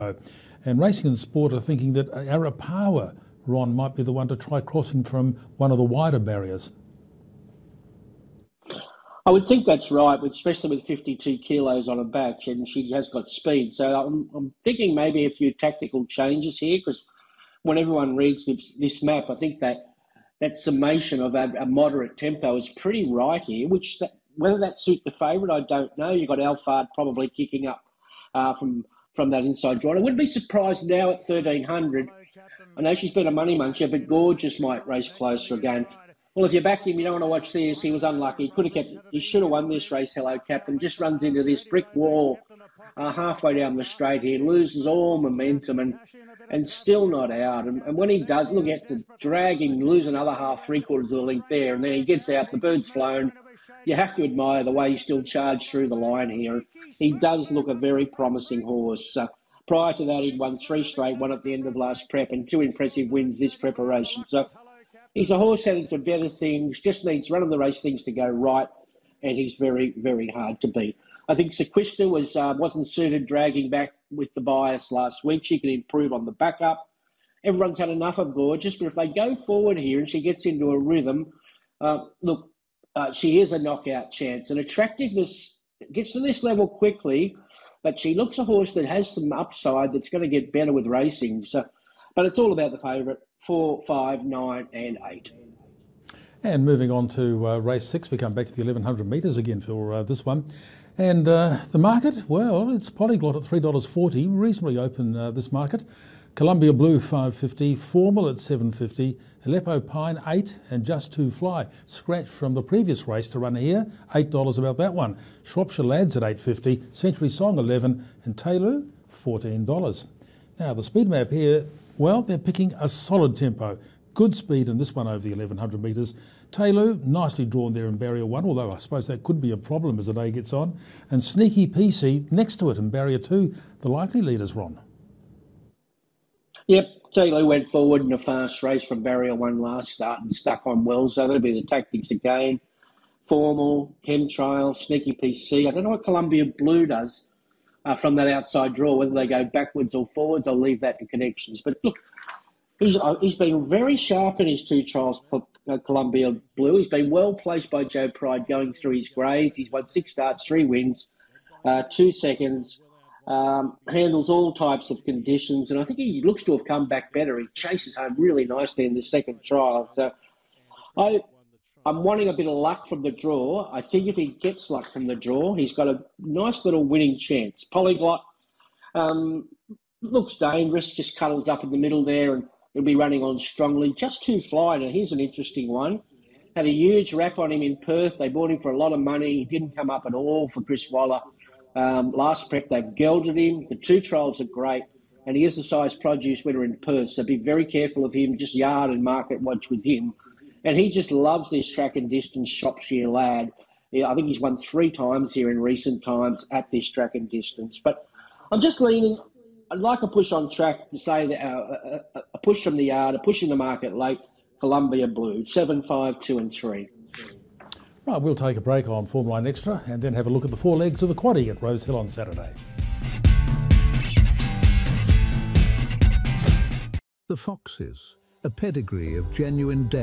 And Racing and Sport are thinking that Arapawa, Ron, might be the one to try crossing from one of the wider barriers. I would think that's right, especially with 52 kilos on her back, and she has got speed. So I'm thinking maybe a few tactical changes here, because when everyone reads this map, I think that summation of a moderate tempo is pretty right here, whether that suits the favourite, I don't know. You've got Alphard probably kicking up from that inside draw. I wouldn't be surprised now at 1,300. I know she's been a money muncher, but Gorgeous might race closer again. Well, if you back him, you don't want to watch this. He was unlucky. He should have won this race, Hello Captain. Just runs into this brick wall halfway down the straight here, loses all momentum and still not out. And when he does, look, you have to drag him, lose another half, three-quarters of the length there, and then he gets out, the bird's flown. You have to admire the way he still charged through the line here. He does look a very promising horse. Prior to that, he'd won 3 straight, one at the end of last prep, and 2 impressive wins this preparation. So he's a horse heading for better things, just needs run of the race things to go right, and he's very, very hard to beat. I think Sequista wasn't suited dragging back with the bias last week. She can improve on the backup. Everyone's had enough of Gorgeous, but if they go forward here and she gets into a rhythm, she is a knockout chance. And attractiveness gets to this level quickly, but she looks a horse that has some upside that's going to get better with racing. But it's all about the favourite, 4, 5, 9 and 8. And moving on to race 6, we come back to the 1,100 metres again for this one. And the market, well, it's Polyglot at $3.40, reasonably open this market. Columbia Blue $5.50, Formal at $7.50, Aleppo Pine 8 and Just Two Fly, scratched from the previous race to run here, $8 about that one. Shropshire Lads at $8.50, Century Song 11 and Tailu $14. Now the speed map here, well, they're picking a solid tempo. Good speed in this one over the 1,100 metres. Tailu, nicely drawn there in Barrier 1, although I suppose that could be a problem as the day gets on. And Sneaky PC next to it in Barrier 2, the likely leaders, Ron. Yep, Tailu went forward in a fast race from Barrier 1 last start and stuck on well, so that'll be the tactics again. Formal, Chemtrail, Sneaky PC. I don't know what Columbia Blue does from that outside draw, whether they go backwards or forwards. I'll leave that to connections. But look, he's been very sharp in his 2 trials, Columbia Blue. He's been well placed by Joe Pride going through his grades. He's won 6 starts, 3 wins, 2 seconds. Handles all types of conditions, and I think he looks to have come back better. He chases home really nicely in the second trial. So I'm wanting a bit of luck from the draw. I think if he gets luck from the draw, he's got a nice little winning chance. Polyglot looks dangerous, just cuddles up in the middle there, and he'll be running on strongly. Just Two Fly, now here's an interesting one. Had a huge rap on him in Perth. They bought him for a lot of money. He didn't come up at all for Chris Waller. Last prep, they've gelded him. The 2 trials are great, and he is the size produce winner in Perth, so be very careful of him. Just yard and market watch with him. And he just loves this track and distance Shropshire Lad. Yeah, I think he's won 3 times here in recent times at this track and distance. But I'm just leaning, I'd like a push on track to say that a push from the yard, a push in the market late, Columbia Blue, 7, 5, 2 and 3. Right, we'll take a break on Formula 1 Extra and then have a look at the 4 legs of the quaddie at Rose Hill on Saturday. The Foxes, a pedigree of genuine